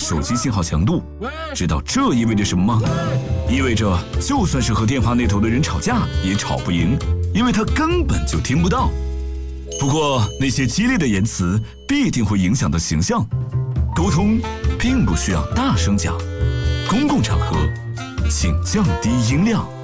手机信号强度。知道这意味着什么吗？意味着就算是和电话那头的人吵架也吵不赢，因为他根本就听不到。不过那些激烈的言辞必定会影响到形象。沟通并不需要大声讲，公共场合请降低音量。